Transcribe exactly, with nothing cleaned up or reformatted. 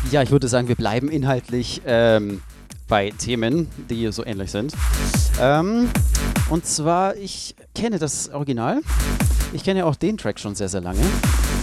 Ja, ich würde sagen, wir bleiben inhaltlich ähm, bei Themen, die so ähnlich sind. Ähm, und zwar, ich kenne das Original. Ich kenne ja auch den Track schon sehr, sehr lange.